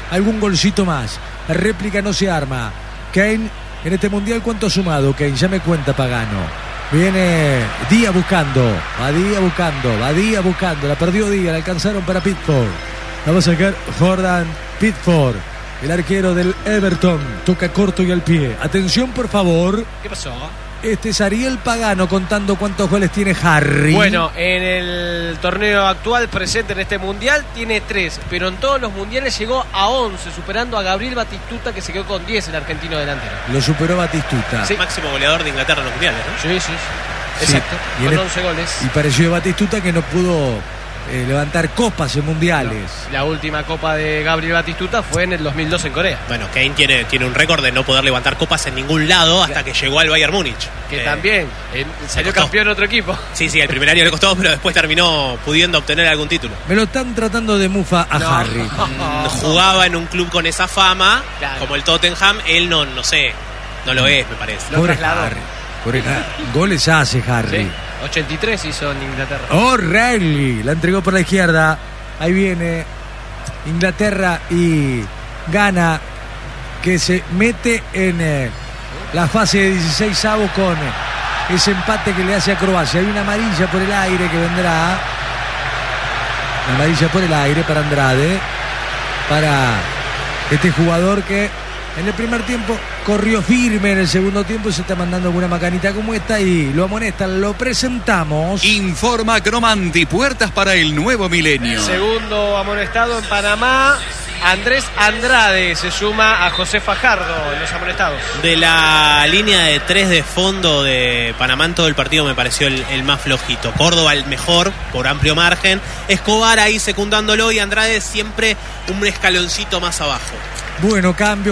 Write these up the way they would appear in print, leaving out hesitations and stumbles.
algún golcito más. La réplica no se arma. Kane en este mundial, ¿cuánto ha sumado Kane? Ya me cuenta Pagano. Viene Díaz buscando. Va Díaz buscando. La perdió Díaz, la alcanzaron para Pickford. La va a sacar Jordan Pickford, el arquero del Everton. Toca corto y al pie. Atención, por favor. ¿Qué pasó? Este es Ariel Pagano contando cuántos goles tiene Harry. Bueno, en el torneo actual presente en este mundial tiene 3, pero en todos los mundiales llegó a 11, superando a Gabriel Batistuta, que se quedó con 10, el argentino delantero. Lo superó Batistuta. Sí. Máximo goleador de Inglaterra en los mundiales, ¿no? Sí. Exacto, sí. con 11 goles. Y pareció de Batistuta que no pudo levantar copas en mundiales. No. La última copa de Gabriel Batistuta fue en el 2002 en Corea. Bueno, Kane tiene un récord de no poder levantar copas en ningún lado hasta que llegó al Bayern Múnich. Que también salió campeón en otro equipo. Sí, el primer año le costó, pero después terminó pudiendo obtener algún título. Me lo están tratando de mufa a Harry. Jugaba en un club con esa fama, claro, como el Tottenham. Él no sé, no lo es, me parece. Pobre Harry. Goles hace Harry. Sí. 83 hizo en Inglaterra. O'Reilly la entregó por la izquierda. Ahí viene Inglaterra y Ghana, que se mete en la fase de 16avos con ese empate que le hace a Croacia. Hay una amarilla por el aire que vendrá. Una amarilla por el aire para Andrade, para este jugador que en el primer tiempo corrió firme, en el segundo tiempo se está mandando una macanita como esta y lo amonestan. Lo presentamos. Informa Cromanti, puertas para el nuevo milenio. Segundo amonestado en Panamá, Andrés Andrade se suma a José Fajardo en los amonestados. De la línea de 3 de fondo de Panamá en todo el partido me pareció el más flojito. Córdoba el mejor por amplio margen. Escobar ahí secundándolo y Andrade siempre un escaloncito más abajo. Bueno, cambios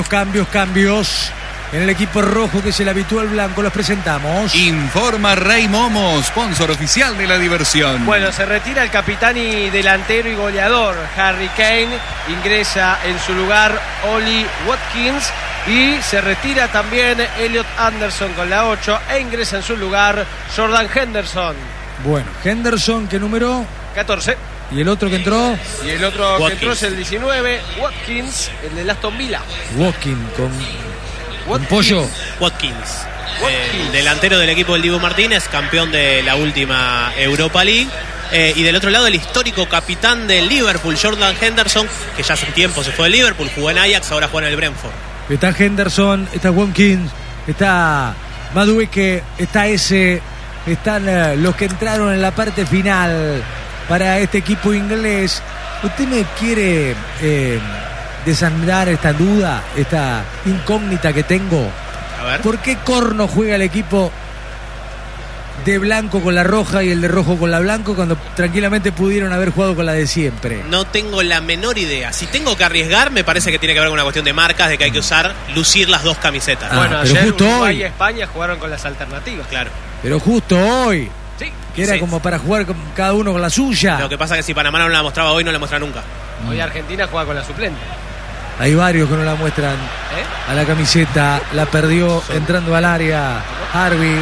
en el equipo rojo, que es el habitual blanco. Los presentamos. Informa Rey Momo, sponsor oficial de la diversión. Bueno, se retira el capitán y delantero y goleador Harry Kane. Ingresa en su lugar Oli Watkins. Y se retira también Elliot Anderson con la 8. E ingresa en su lugar Jordan Henderson. Bueno, Henderson, ¿qué número? 14. ¿Y el otro que entró? Y el otro Watkins. que entró es el 19, Watkins, el de Aston Villa. Watkins con pollo. Watkins. Delantero del equipo del Dibu Martínez, campeón de la última Europa League. Y del otro lado el histórico capitán del Liverpool, Jordan Henderson, que ya hace tiempo se fue del Liverpool, jugó en Ajax, ahora juega en el Brentford. Está Henderson, está Watkins, está Madueke, está están los que entraron en la parte final para este equipo inglés. ¿Usted me quiere desandar esta duda, esta incógnita que tengo? A ver. ¿Por qué corno juega el equipo de blanco con la roja y el de rojo con la blanco cuando tranquilamente pudieron haber jugado con la de siempre? No tengo la menor idea. Si tengo que arriesgar, me parece que tiene que ver con una cuestión de marcas, de que hay que lucir las dos camisetas. Bueno, pero ayer justo Uruguay hoy. y España jugaron con las alternativas. Claro. Pero justo hoy, Sí. que era Sí. como para jugar con cada uno con la suya. Lo que pasa es que si Panamá no la mostraba hoy, no la muestra nunca. Hoy Argentina juega con la suplente. Hay varios que no la muestran a la camiseta. La perdió entrando al área Harvey.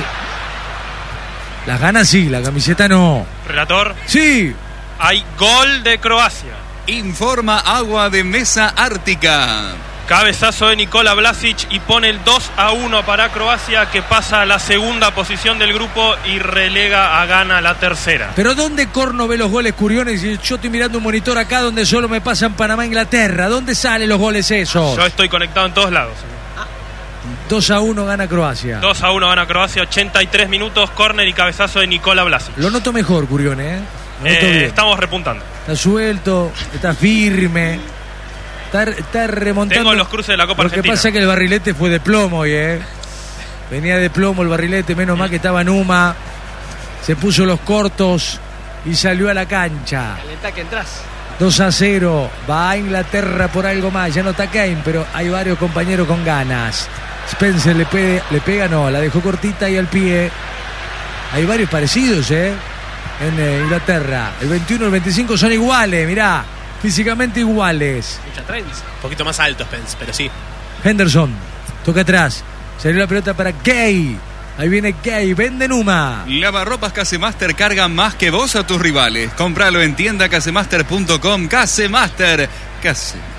Las ganas sí, la camiseta no. Relator, Sí. hay gol de Croacia. Informa Agua de Mesa Ártica. Cabezazo de Nikola Vlasic y pone el 2-1 para Croacia, que pasa a la segunda posición del grupo y relega a Ghana la tercera. Pero ¿dónde corno ve los goles, Curiones? Y yo estoy mirando un monitor acá donde solo me pasan Panamá-Inglaterra. ¿Dónde salen los goles esos? Yo estoy conectado en todos lados. 2-1 gana Croacia. 2-1 gana Croacia, 83 minutos, córner y cabezazo de Nikola Vlasic. Lo noto mejor, Curiones, Lo noto bien. Estamos repuntando. Está suelto, está firme, está remontando. Tengo los cruces de la Copa Lo que Argentina. pasa es que el barrilete fue de plomo hoy, Venía de plomo el barrilete, menos mal que estaba Numa. Se puso los cortos y salió a la cancha. Calentá que entras. 2-0, va a Inglaterra por algo más. Ya no está Kane, pero hay varios compañeros con ganas. Spencer le pega, no, la dejó cortita y al pie. Hay varios parecidos, en Inglaterra. El 21 y el 25 son iguales, mirá, físicamente iguales. Mucha trenza. Un poquito más alto, Spence, pero sí. Henderson, toca atrás. Salió la pelota para Gay. Ahí viene Gay, vende Numa. Lavarropas Casemaster carga más que vos a tus rivales. Cómpralo en tienda casemaster.com. Casemaster. Casemaster.